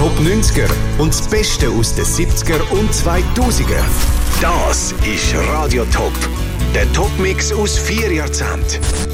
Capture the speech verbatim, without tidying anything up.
Top neunziger und das Beste aus den siebziger und zweitausender. Das ist Radio Top, der Top-Mix aus vier Jahrzehnten.